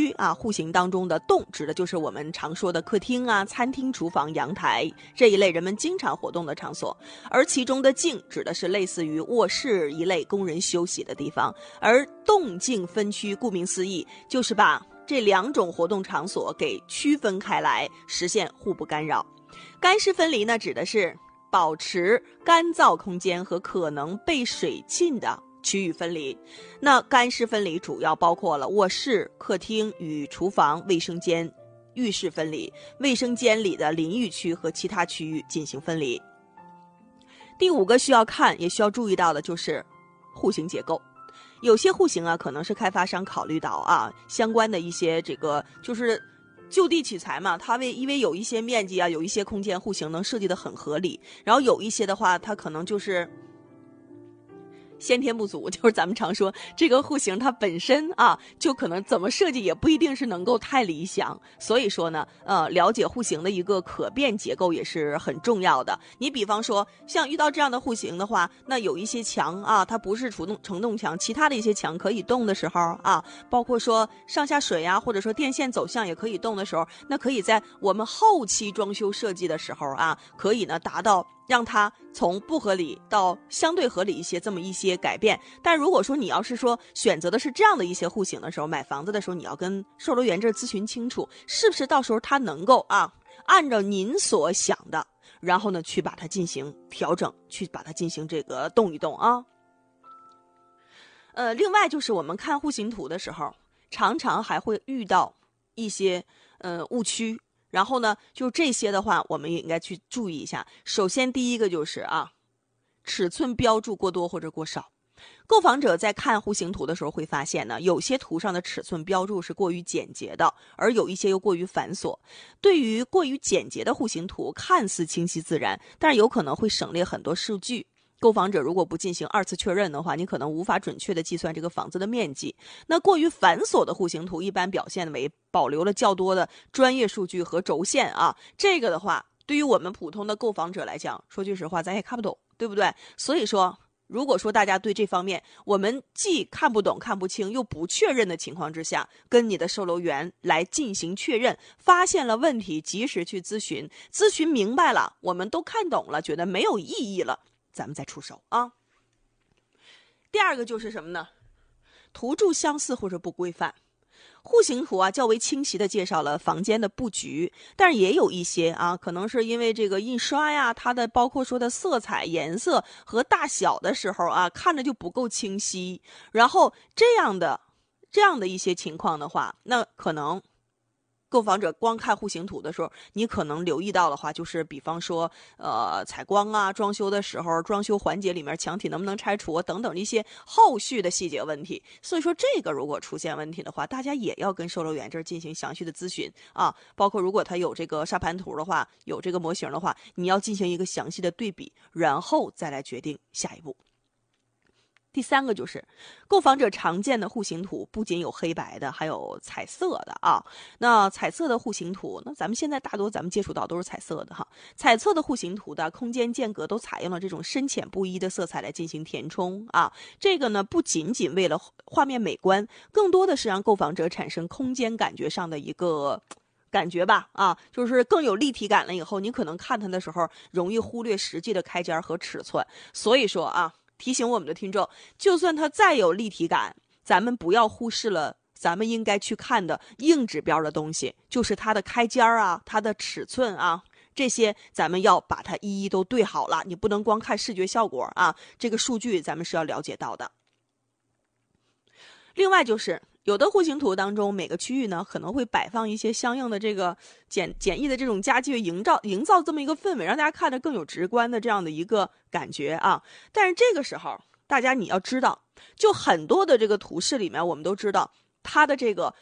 区啊，户型当中的栋指的就是我们常说的客厅啊、餐厅、厨房、阳台这一类人们经常活动的场所，而其中的径指的是类似于卧室一类供人休息的地方，而动静分区顾名思义就是把这两种活动场所给区分开来，实现互不干扰。干湿分离呢，指的是保持干燥空间和可能被水浸的区域分离。那干湿分离主要包括了卧室、客厅与厨房、卫生间、浴室分离，卫生间里的淋浴区和其他区域进行分离。第五个需要看也需要注意到的就是户型结构。有些户型啊，可能是开发商考虑到啊相关的一些这个就是就地取材嘛，它因为有一些面积啊，有一些空间户型能设计得很合理，然后有一些的话，它可能就是先天不足，就是咱们常说这个户型它本身啊，就可能怎么设计也不一定是能够太理想。所以说呢，了解户型的一个可变结构也是很重要的。你比方说，像遇到这样的户型的话，那有一些墙啊，它不是承重墙，其他的一些墙可以动的时候啊，包括说上下水啊，或者说电线走向也可以动的时候，那可以在我们后期装修设计的时候啊，可以呢达到让它从不合理到相对合理一些这么一些改变。但如果说你要是说选择的是这样的一些户型的时候，买房子的时候你要跟售楼员这咨询清楚，是不是到时候他能够按照您所想的，然后呢去把它进行调整，去把它进行这个动一动啊。另外就是我们看户型图的时候，常常还会遇到一些误区。然后呢，就这些的话，我们也应该去注意一下。首先，第一个就是尺寸标注过多或者过少。购房者在看户型图的时候会发现呢，有些图上的尺寸标注是过于简洁的，而有一些又过于繁琐。对于过于简洁的户型图，看似清晰自然，但是有可能会省略很多数据。购房者如果不进行二次确认的话，你可能无法准确的计算这个房子的面积。那过于繁琐的户型图一般表现为保留了较多的专业数据和轴线啊，这个的话对于我们普通的购房者来讲，说句实话咱也看不懂，对不对？所以说如果说大家对这方面我们既看不懂看不清又不确认的情况之下，跟你的售楼员来进行确认，发现了问题及时去咨询，咨询明白了，我们都看懂了，觉得没有意义了，咱们再出手啊。第二个就是什么呢？图注相似或者不规范。户型图较为清晰地介绍了房间的布局，但是也有一些可能是因为这个印刷呀，它的包括说的色彩、颜色和大小的时候看着就不够清晰。然后这样的一些情况的话，那可能购房者光看户型图的时候，你可能留意到的话，就是比方说采光装修的时候，装修环节里面墙体能不能拆除等等一些后续的细节问题。所以说这个如果出现问题的话，大家也要跟售楼员这儿进行详细的咨询包括如果他有这个沙盘图的话，有这个模型的话，你要进行一个详细的对比，然后再来决定下一步。第三个就是购房者常见的户型图不仅有黑白的，还有彩色的那彩色的户型图，那咱们现在大多咱们接触到都是彩色的彩色的户型图的空间间隔都采用了这种深浅不一的色彩来进行填充这个呢不仅仅为了画面美观，更多的是让购房者产生空间感觉上的一个感觉吧就是更有立体感了以后，你可能看它的时候容易忽略实际的开间和尺寸。所以说提醒我们的听众，就算它再有立体感，咱们不要忽视了咱们应该去看的硬指标的东西，就是它的开间它的尺寸这些咱们要把它一一都对好了，你不能光看视觉效果这个数据咱们是要了解到的。另外就是有的户型图当中，每个区域呢可能会摆放一些相应的这个简易的这种家具，营造这么一个氛围，让大家看着更有直观的这样的一个感觉但是这个时候大家你要知道，就很多的这个图示里面，我们都知道它的这个